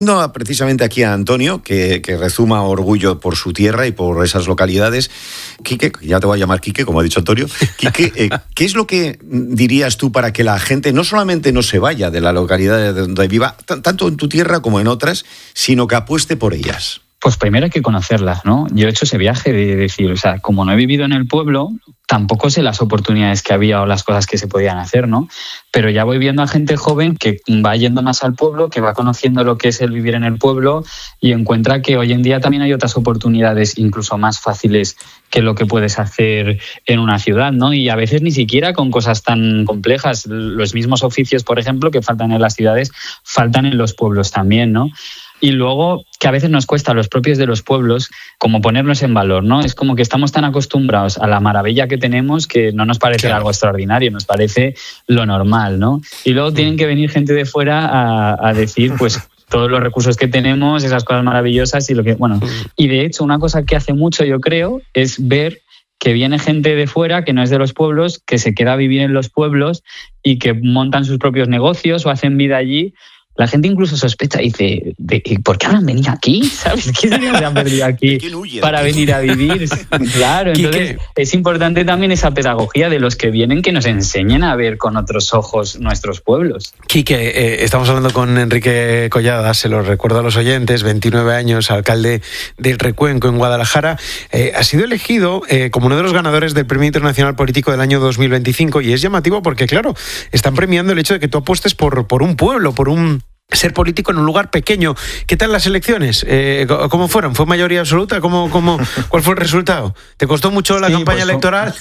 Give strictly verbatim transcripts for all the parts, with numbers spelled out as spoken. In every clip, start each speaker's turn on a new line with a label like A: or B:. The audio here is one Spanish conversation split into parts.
A: No, precisamente aquí a Antonio, que, que rezuma orgullo por su tierra y por esas localidades. Quique, ya te voy a llamar Quique, como ha dicho Antonio. Quique, eh, ¿qué es lo que dirías tú para que la gente no solamente no se vaya de la localidad de donde viva, t- tanto en tu tierra como en otras, sino que apueste por ellas?
B: Pues primero hay que conocerlas, ¿no? Yo he hecho ese viaje de decir, o sea, como no he vivido en el pueblo, tampoco sé las oportunidades que había o las cosas que se podían hacer, ¿no? Pero ya voy viendo a gente joven que va yendo más al pueblo, que va conociendo lo que es el vivir en el pueblo y encuentra que hoy en día también hay otras oportunidades incluso más fáciles que lo que puedes hacer en una ciudad, ¿no? Y a veces ni siquiera con cosas tan complejas. Los mismos oficios, por ejemplo, que faltan en las ciudades, faltan en los pueblos también, ¿no? Y luego, que a veces nos cuesta a los propios de los pueblos como ponernos en valor, ¿no? Es como que estamos tan acostumbrados a la maravilla que tenemos que no nos parece claro. algo extraordinario, nos parece lo normal, ¿no? Y luego tienen que venir gente de fuera a, a decir, pues, todos los recursos que tenemos, esas cosas maravillosas y lo que... Bueno, y de hecho, una cosa que hace mucho, yo creo, es ver que viene gente de fuera, que no es de los pueblos, que se queda a vivir en los pueblos y que montan sus propios negocios o hacen vida allí. La gente incluso sospecha y dice, ¿por qué han venido aquí? ¿Sabes? ¿Qué se han perdido aquí para venir a vivir? Claro, entonces es importante también esa pedagogía de los que vienen que nos enseñen a ver con otros ojos nuestros pueblos.
C: Quique, eh, estamos hablando con Enrique Collada, se lo recuerdo a los oyentes, veintinueve años, alcalde del Recuenco en Guadalajara. Eh, ha sido elegido eh, como uno de los ganadores del Premio Internacional Político del año dos mil veinticinco y es llamativo porque, claro, están premiando el hecho de que tú apuestes por, por un pueblo, por un... ser político en un lugar pequeño. ¿Qué tal las elecciones? Eh, ¿Cómo fueron? ¿Fue mayoría absoluta? ¿Cómo, cómo, ¿Cuál fue el resultado? ¿Te costó mucho la sí, campaña pues, electoral?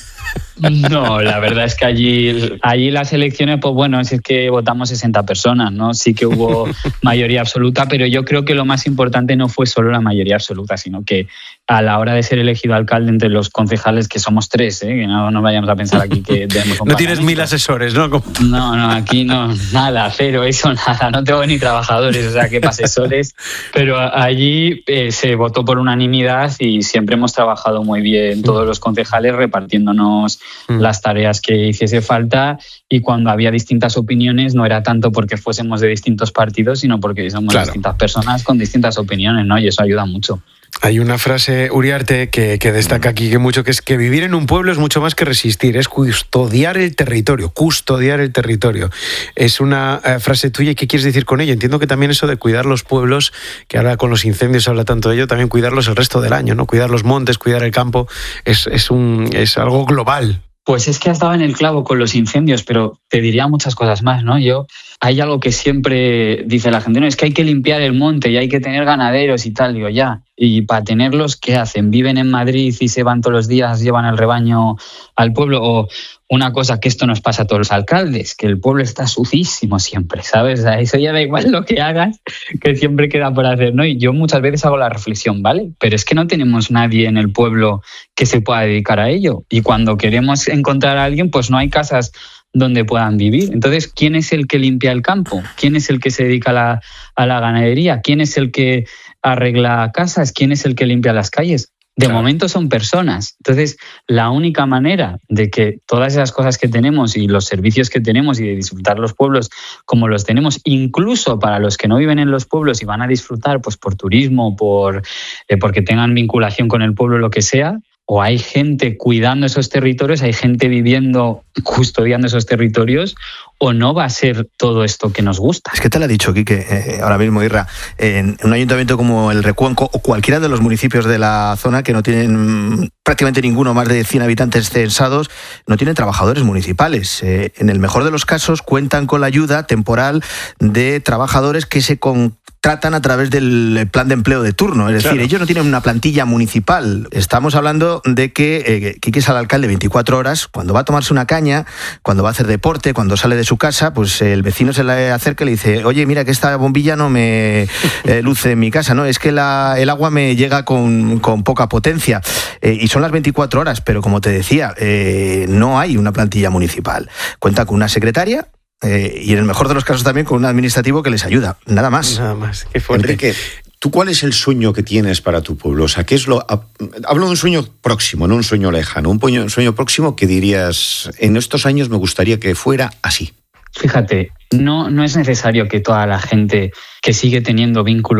B: No, la verdad es que allí, allí las elecciones, pues bueno, es que votamos sesenta personas, ¿no? Sí que hubo mayoría absoluta, pero yo creo que lo más importante no fue solo la mayoría absoluta, sino que a la hora de ser elegido alcalde entre los concejales, que somos tres, ¿eh? Que no, no vayamos a pensar aquí que tenemos un
C: No tienes mil asesores, ¿no? ¿Cómo?
B: No, no, aquí no, nada, cero, eso nada, no tengo ni trabajadores, o sea, que asesores, pero allí eh, se votó por unanimidad y siempre hemos trabajado muy bien todos los concejales repartiéndonos mm. las tareas que hiciese falta y cuando había distintas opiniones no era tanto porque fuésemos de distintos partidos, sino porque somos claro. distintas personas con distintas opiniones, ¿no? Y eso ayuda mucho.
C: Hay una frase, Uriarte, que, que destaca aquí que mucho, que es que vivir en un pueblo es mucho más que resistir, es custodiar el territorio, custodiar el territorio. Es una eh, frase tuya, ¿y qué quieres decir con ello? Entiendo que también eso de cuidar los pueblos, que ahora con los incendios se habla tanto de ello, también cuidarlos el resto del año, ¿no? Cuidar los montes, cuidar el campo, es, es, un, es algo global.
B: Pues es que has dado en el clavo con los incendios, pero te diría muchas cosas más, ¿no? Yo, hay algo que siempre dice la gente, no, es que hay que limpiar el monte y hay que tener ganaderos y tal, digo, ya. Y para tenerlos, ¿qué hacen? ¿Viven en Madrid y se van todos los días, llevan el rebaño al pueblo? O una cosa que esto nos pasa a todos los alcaldes, que el pueblo está sucísimo siempre, ¿sabes? O sea, eso ya da igual lo que hagas, que siempre queda por hacer, ¿no? Y yo muchas veces hago la reflexión, ¿vale? Pero es que no tenemos nadie en el pueblo que se pueda dedicar a ello. Y cuando queremos encontrar a alguien, pues no hay casas donde puedan vivir. Entonces, ¿quién es el que limpia el campo? ¿Quién es el que se dedica a la, a la ganadería? ¿Quién es el que arregla casas? ¿Quién es el que limpia las calles? De claro. momento son personas. Entonces, la única manera de que todas esas cosas que tenemos y los servicios que tenemos y de disfrutar los pueblos como los tenemos, incluso para los que no viven en los pueblos y van a disfrutar pues por turismo, por eh, porque tengan vinculación con el pueblo, lo que sea, o hay gente cuidando esos territorios, hay gente viviendo, custodiando esos territorios, o no va a ser todo esto que nos gusta.
D: Es que te lo ha dicho, Quique, eh, ahora mismo, Irra, en un ayuntamiento como el Recuenco o cualquiera de los municipios de la zona que no tienen prácticamente ninguno más de cien habitantes censados, no tienen trabajadores municipales. Eh, en el mejor de los casos cuentan con la ayuda temporal de trabajadores que se contratan a través del plan de empleo de turno. Es decir, claro. ellos no tienen una plantilla municipal. Estamos hablando de que eh, Quique es el alcalde veinticuatro horas, cuando va a tomarse una caña, cuando va a hacer deporte, cuando sale de su casa, pues el vecino se le acerca y le dice, oye, mira que esta bombilla no me eh, luce en mi casa, ¿no? Es que la, el agua me llega con, con poca potencia. Eh, y son las veinticuatro horas, pero como te decía, eh, no hay una plantilla municipal. Cuenta con una secretaria, eh, y en el mejor de los casos también con un administrativo que les ayuda. Nada más.
C: Nada más. Qué fuerte.
A: Enrique, ¿tú cuál es el sueño que tienes para tu pueblo? O sea, ¿qué es lo? Hablo de un sueño próximo, no un sueño lejano. Un sueño próximo que dirías, en estos años me gustaría que fuera así.
B: Fíjate, no, no es necesario que toda la gente que sigue teniendo vínculos